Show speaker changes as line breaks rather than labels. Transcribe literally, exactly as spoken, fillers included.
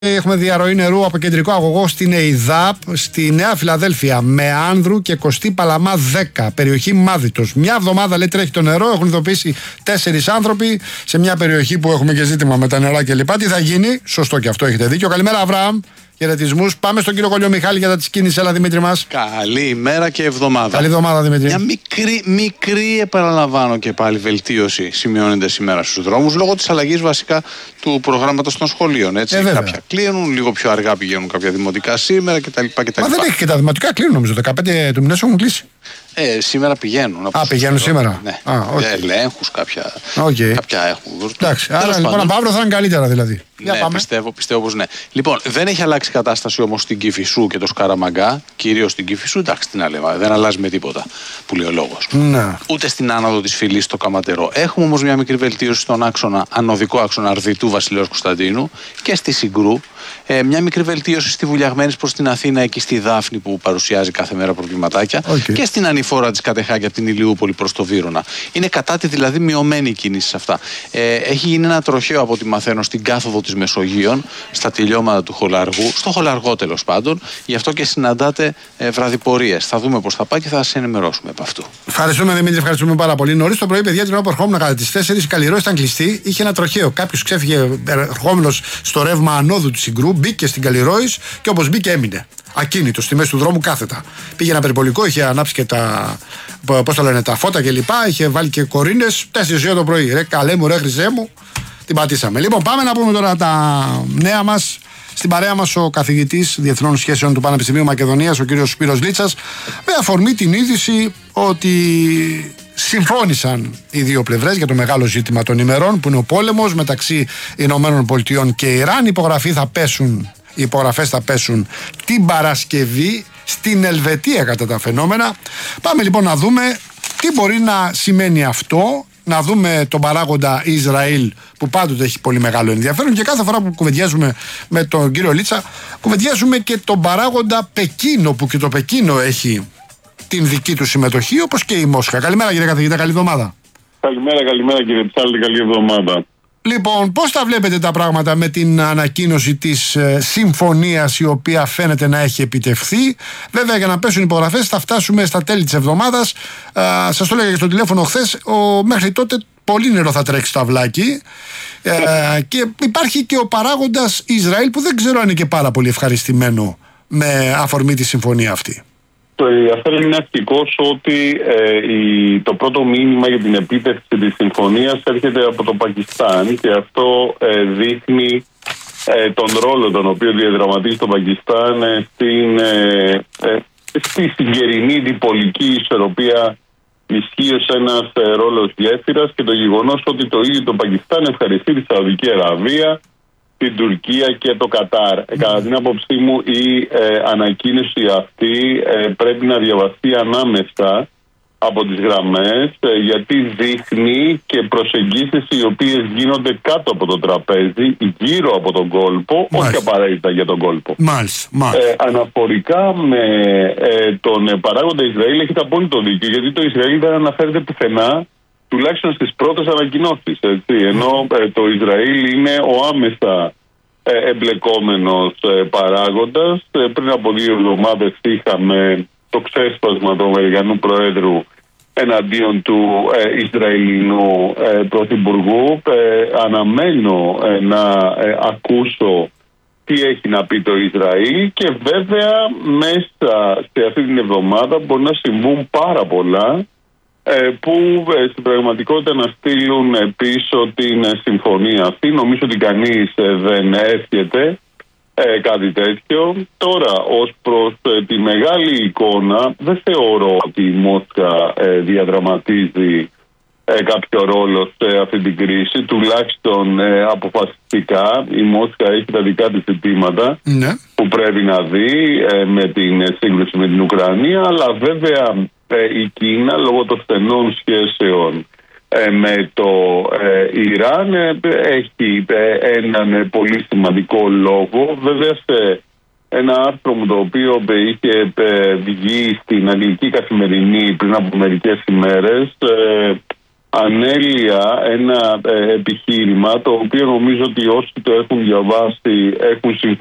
Έχουμε διαρροή νερού από κεντρικό αγωγό στην ΕΙΔΑΠ στη Νέα Φιλαδέλφια με Άνδρου και Κωστή Παλαμά δέκα, περιοχή Μάδιτος. Μια εβδομάδα λέει τρέχει το νερό, έχουν ειδοποιήσει τέσσερις άνθρωποι σε μια περιοχή που έχουμε και ζήτημα με τα νερά κλπ. Τι θα γίνει, σωστό και αυτό, έχετε δίκιο. Καλημέρα, Αβραάμ. Χαιρετισμούς. Πάμε στον κύριο Κολιομιχάλη για τα της κίνησης. Έλα, Δημήτρη μας.
Καλή ημέρα και εβδομάδα.
Καλή εβδομάδα, Δημήτρη.
Μια μικρή, μικρή, επαναλαμβάνω και πάλι, βελτίωση σημειώνεται σήμερα στους δρόμους λόγω της αλλαγής βασικά του προγράμματος των σχολείων. Έτσι.
Ε,
κάποια κλείνουν, λίγο πιο αργά πηγαίνουν κάποια δημοτικά σήμερα κτλ.
Μα δεν έχει και τα δημοτικά κλείνουν, νομίζω. δεκαπέντε του μηνός έχουν κλείσει.
Ε, σήμερα πηγαίνουν.
Α, πηγαίνουν σήμερα.
Ναι.
Α, okay.
Ελέγχους κάποια,
okay.
κάποια έχουν.
Εντάξει, άρα λοιπόν από αύριο θα είναι καλύτερα δηλαδή.
Ναι, πιστεύω, πιστεύω πως ναι. Λοιπόν, δεν έχει αλλάξει η κατάσταση όμως στην Κηφισού και το Σκαραμαγκά, κυρίως στην Κηφισού, εντάξει, τι να λέμε, δεν αλλάζει με τίποτα που λέει ο λόγος.
Ναι.
Ούτε στην άνοδο της Φυλής στο Καματερό. Έχουμε όμως μια μικρή βελτίωση στον άξονα, ανωδικό άξονα Αρδιτού Βασιλέως Κωνσταντίνου και στη Συγκρού. Ε, μια μικρή βελτίωση στη Βουλιαγμένης προς την Αθήνα, εκεί στη Δάφνη που παρουσιάζει κάθε μέρα προβληματάκια.
Okay. Και
στην ανηφόρα της Κατεχάκη από την Ηλιούπολη προς το Βύρωνα. Είναι κατά τη δηλαδή μειωμένη η κίνηση σε αυτά. Ε, έχει γίνει ένα τροχαίο από ό,τι μαθαίνω στην κάθοδο της Μεσογείων, στα τελειώματα του Χολαργού, στο Χολαργό τέλος πάντων. Γι' αυτό και συναντάτε ε, βραδιπορίες. Θα δούμε πώς θα πάει και θα σας ενημερώσουμε από αυτού.
Ευχαριστούμε, Δημήτρη, ευχαριστούμε πάρα πολύ. Νωρίς το πρωί, παιδιά, την ώρα που ερχόμουν κατά τις τέσσερις, η Καλλιρόη ήταν κλειστή. Είχε ένα τροχαίο. Κάποιος ξέφυγε ερχόμενος στο ρεύμα ανόδου του Συγκρού, μπήκε στην Καλλιρόη και όπως μπήκε έμεινε. Ακίνητο στη μέση του δρόμου κάθετα. Πήγε ένα περιπολικό, είχε ανάψει και τα, πώς το λένε, τα φώτα κλπ. Είχε βάλει και κορίνες. τέσσερις ώρα το πρωί. Ρε καλέ μου, ρε χρυσέ μου. Την πατήσαμε. Λοιπόν, πάμε να πούμε τώρα τα νέα μας. Στην παρέα μας ο καθηγητής Διεθνών Σχέσεων του Πανεπιστημίου Μακεδονίας, ο κύριος Σπύρος Λίτσας, με αφορμή την είδηση ότι συμφώνησαν οι δύο πλευρές για το μεγάλο ζήτημα των ημερών, που είναι ο πόλεμος μεταξύ Ηνωμένων Πολιτειών και Ιράν. Οι υπογραφές θα πέσουν, οι υπογραφές θα πέσουν την Παρασκευή στην Ελβετία κατά τα φαινόμενα. Πάμε λοιπόν να δούμε τι μπορεί να σημαίνει αυτό. Να δούμε τον παράγοντα Ισραήλ που πάντοτε έχει πολύ μεγάλο ενδιαφέρον, και κάθε φορά που κουβεντιάζουμε με τον κύριο Λίτσα κουβεντιάζουμε και τον παράγοντα Πεκίνο, που και το Πεκίνο έχει την δική του συμμετοχή, όπως και η Μόσχα. Καλημέρα κύριε καθηγητά, καλή εβδομάδα.
Καλημέρα, καλημέρα κύριε Ψάλτη, καλή εβδομάδα.
Λοιπόν, πώς τα βλέπετε τα πράγματα με την ανακοίνωση της ε, συμφωνίας η οποία φαίνεται να έχει επιτευχθεί? Βέβαια, για να πέσουν υπογραφές θα φτάσουμε στα τέλη της εβδομάδας. Ε, σας το έλεγα και στο τηλέφωνο χθες, ο, μέχρι τότε πολύ νερό θα τρέξει στο αυλάκι. Ε, και υπάρχει και ο παράγοντας Ισραήλ που δεν ξέρω αν είναι και πάρα πολύ ευχαριστημένο με αφορμή τη συμφωνία αυτή.
Το ενδιαφέρον είναι αστικός ότι ε, η, το πρώτο μήνυμα για την επίτευξη της συμφωνίας έρχεται από το Πακιστάν, και αυτό ε, δείχνει ε, τον ρόλο τον οποίο διαδραματίζει το Πακιστάν ε, στην, ε, ε, στη συγκαιρινή διπολική ισορροπία ισχύως ένας ε, ρόλος γέφυρας, και το γεγονός ότι το ίδιο το Πακιστάν ευχαριστεί τη Σαουδική Αραβία, την Τουρκία και το Κατάρ. Mm. Κατά την άποψή μου η ε, ανακοίνωση αυτή ε, πρέπει να διαβαστεί ανάμεσα από τις γραμμές, ε, γιατί δείχνει και προσεγγίσεις οι οποίες γίνονται κάτω από το τραπέζι, γύρω από τον κόλπο, όχι απαραίτητα για τον κόλπο.
Μάλιστα. Μάλιστα.
Ε, αναφορικά με ε, τον παράγοντα Ισραήλ, έχετε απόλυτο δίκιο, γιατί το Ισραήλ δεν αναφέρεται πουθενά, τουλάχιστον στις πρώτες ανακοινώσεις, έτσι, ενώ ε, το Ισραήλ είναι ο άμεσα ε, εμπλεκόμενος ε, παράγοντας. Ε, πριν από δύο εβδομάδες είχαμε το ξέσπασμα του Αμερικανού Προέδρου εναντίον του ε, Ισραηλινού ε, Πρωθυπουργού. Ε, αναμένω ε, να ε, ακούσω τι έχει να πει το Ισραήλ, και βέβαια μέσα σε αυτή την εβδομάδα μπορεί να συμβούν πάρα πολλά που στην πραγματικότητα να στείλουν πίσω την συμφωνία αυτή. Νομίζω ότι κανείς δεν εύχεται ε, κάτι τέτοιο. Τώρα, ως προς ε, τη μεγάλη εικόνα, δεν θεωρώ ότι η Μόσχα ε, διαδραματίζει ε, κάποιο ρόλο σε αυτή την κρίση, τουλάχιστον ε, αποφασιστικά. Η Μόσχα έχει τα δικά της ζητήματα ναι. που πρέπει να δει ε, με την σύγκρουση με την Ουκρανία, αλλά βέβαια η Κίνα, λόγω των στενών σχέσεων ε, με το ε, Ιράν, ε, έχει ε, έναν πολύ σημαντικό λόγο. Βέβαια, σε ένα άρθρο μου το οποίο είχε ε, βγει στην Αγγλική Καθημερινή πριν από μερικές ημέρες, ε, ανέλυα ένα ε, επιχείρημα το οποίο νομίζω ότι όσοι το έχουν διαβάσει έχουν συμφωνήσει